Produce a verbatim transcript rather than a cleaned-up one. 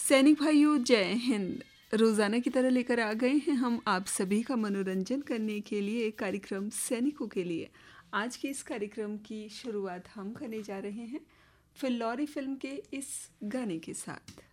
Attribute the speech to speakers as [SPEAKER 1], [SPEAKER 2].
[SPEAKER 1] सैनिक भाइयों, जय हिंद। रोज़ाना की तरह लेकर आ गए हैं हम आप सभी का मनोरंजन करने के लिए एक कार्यक्रम सैनिकों के लिए। आज के इस कार्यक्रम की शुरुआत हम करने जा रहे हैं फिल्लौरी फिल्म के इस गाने के साथ।